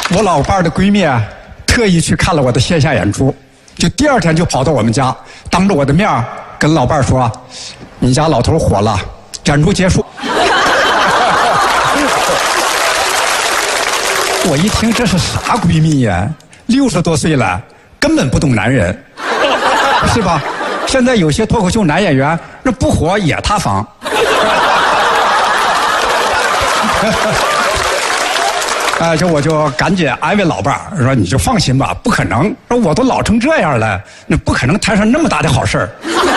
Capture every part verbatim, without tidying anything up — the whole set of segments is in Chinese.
我老伴儿的闺蜜啊，特意去看了我的线下演出，就第二天就跑到我们家，当着我的面儿跟老伴儿说：“你家老头火了，演出结束。”我一听这是啥闺蜜呀？六十多岁了，根本不懂男人，是吧？现在有些脱口秀男演员，那不火也塌房。啊，就我就赶紧安慰老伴儿说：“你就放心吧，不可能，说我都老成这样了，那不可能摊上那么大的好事儿。”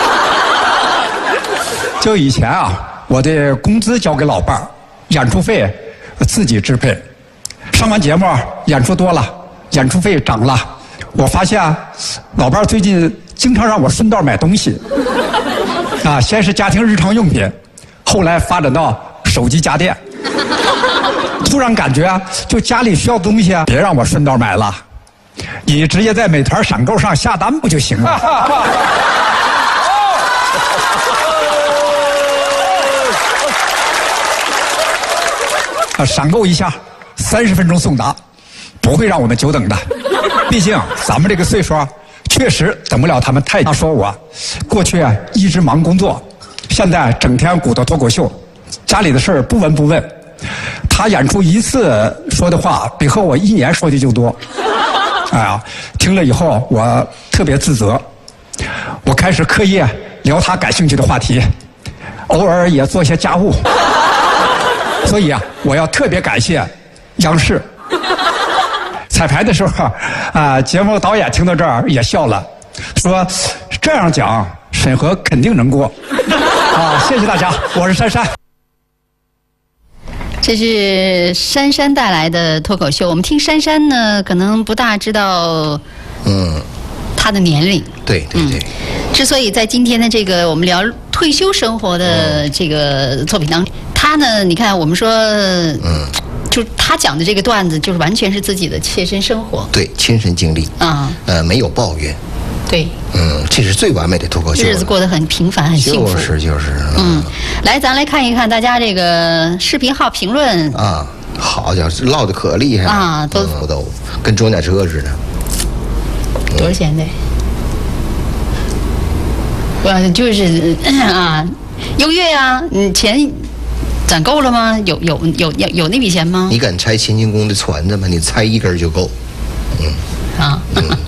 就以前啊，我的工资交给老伴儿，演出费自己支配。上完节目演出多了，演出费涨了，我发现啊，老伴儿最近经常让我顺道买东西。啊，先是家庭日常用品，后来发展到手机家电。突然感觉啊，就家里需要东西啊，别让我顺道买了，你直接在美团闪购上下单不就行了？啊，闪购一下，三十分钟送达，不会让我们久等的。毕竟咱们这个岁数啊，确实等不了他们太。他说我过去啊一直忙工作，现在整天鼓捣脱口秀，家里的事儿不闻不问。他演出一次说的话，比和我一年说的就多。哎呀，听了以后我特别自责，我开始刻意聊他感兴趣的话题，偶尔也做些家务。所以啊，我要特别感谢央视。彩排的时候啊，节目导演听到这儿也笑了，说这样讲审核肯定能过。啊，谢谢大家，我是珊珊。 这是珊珊带来的脱口秀。我们听珊珊呢，可能不大知道，嗯，她的年龄。 对对对、嗯。 之所以在今天的这个我们聊退休生活的这个作品当中，她呢，你看我们说，嗯，就她讲的这个段子，就是完全是自己的切身生活， 对，亲身经历啊，呃，没有抱怨。 对， 嗯，这是最完美的脱口秀。 日子过得很平凡，很幸福。 就是就是。 嗯，嗯来，咱来看一看大家这个视频号评论啊，好家伙，唠得可厉害了啊，都嗯、都跟装甲车似的。 多少钱的？我就是啊，优越呀，你钱攒够了吗？有有有有有那笔钱吗？ 你敢拆乾清宫的船子吗？你拆一根就够。嗯。 啊。嗯